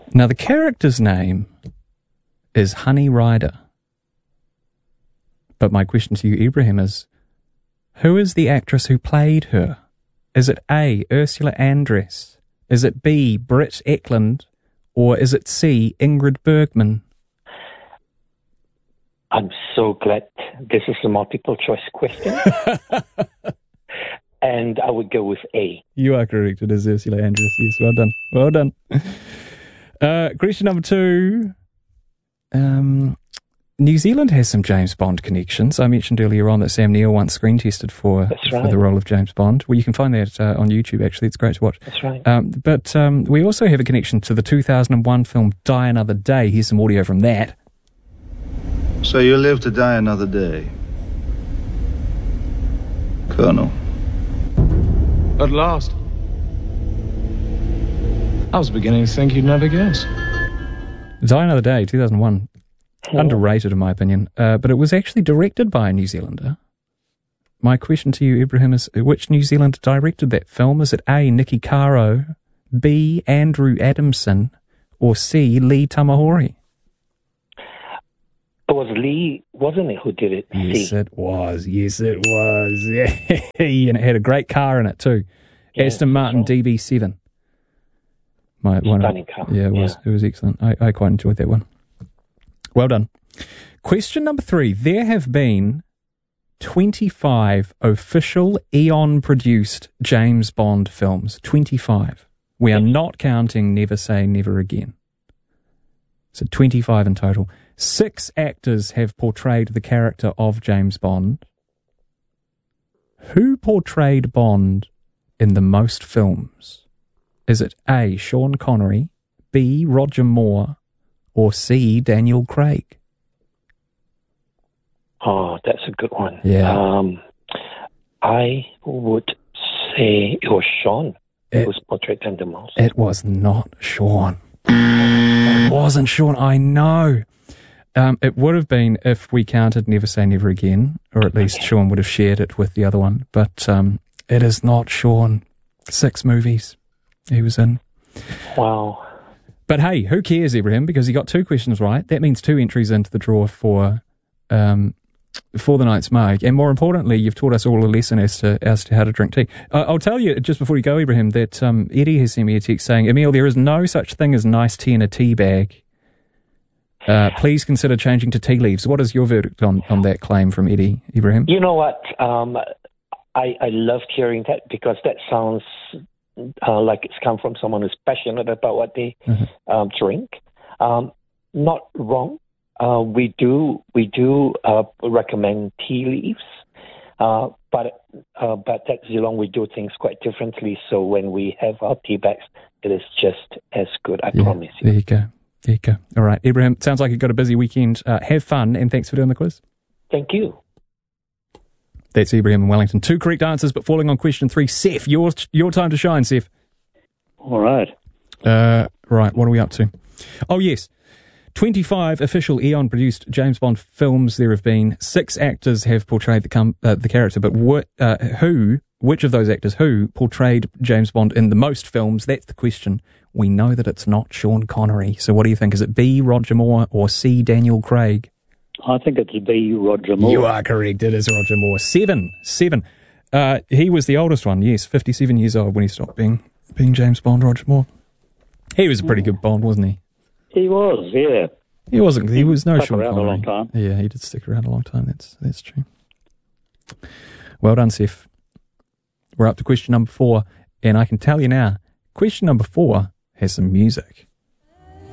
Now, the character's name is Honey Rider. But my question to you, Ibrahim, is who is the actress who played her? Is it A, Ursula Andress? Is it B, Britt Ekland? Or is it C, Ingrid Bergman? I'm so glad this is a multiple choice question. And I would go with A. You are correct. It is Ursula Andress. Yes, well done. Well done. Question number 2. New Zealand has some James Bond connections. I mentioned earlier on that Sam Neill once screen tested for the role of James Bond. Well, you can find that on YouTube, actually. It's great to watch. That's right. But we also have a connection to the 2001 film Die Another Day. Here's some audio from that. So you live to die another day, Colonel. At last. I was beginning to think you'd never guess. Die Another Day, 2001. Underrated, in my opinion. But it was actually directed by a New Zealander. My question to you, Ibrahim, is which New Zealander directed that film? Is it A, Nicky Caro, B, Andrew Adamson, or C, Lee Tamahori? It was Lee, wasn't it, who did it? Yes, it was. Yes, it was. Yeah. And it had a great car in it, too. Yeah, Aston Martin DB7. Stunning car. Yeah, it was. Yeah. It was excellent. I quite enjoyed that one. Well done. Question number 3. There have been 25 official Eon-produced James Bond films. 25. We are not counting Never Say Never Again. So 25 in total. 6 actors have portrayed the character of James Bond. Who portrayed Bond in the most films? Is it A, Sean Connery, B, Roger Moore, or C, Daniel Craig? Oh, that's a good one. Yeah. I would say it was Sean who was portrayed in the most. It was not Sean. It wasn't Sean, I know. It would have been if we counted Never Say Never Again, or at least Sean would have shared it with the other one. But it is not Sean. 6 movies he was in. Wow. But hey, who cares, Ibrahim? Because he got 2 questions right. That means 2 entries into the draw for the night's mug. And more importantly, you've taught us all a lesson as to how to drink tea. I'll tell you, just before you go, Ibrahim, that Eddie has sent me a text saying, Emil, there is no such thing as nice tea in a tea bag. Please consider changing to tea leaves. What is your verdict on that claim from Eddie, Ibrahim? You know what? I loved hearing that because that sounds like it's come from someone who's passionate about what they drink. Not wrong. We do recommend tea leaves, but at Geelong we do things quite differently. So when we have our tea bags, it is just as good. I promise you. There you go. There you go. All right, Ibrahim, sounds like you've got a busy weekend. Have fun, and thanks for doing the quiz. Thank you. That's Ibrahim in Wellington. 2 correct answers, but falling on question 3. Seth, your time to shine, Seth. All right. Right, what are we up to? Oh, yes. 25 official Eon-produced James Bond films there have been. 6 actors have portrayed the character, but which of those actors portrayed James Bond in the most films? That's the question. We know that it's not Sean Connery. So what do you think? Is it B, Roger Moore, or C, Daniel Craig? I think it's B, Roger Moore. You are correct. It is Roger Moore. 7. He was the oldest one, yes. 57 years old when he stopped being James Bond, Roger Moore. He was a pretty good Bond, wasn't he? He was, yeah. He wasn't. He was no Sean Connery. A long time. Yeah, he did stick around a long time. That's true. Well done, Seth. We're up to question number 4, and I can tell you now, question number 4 has some music.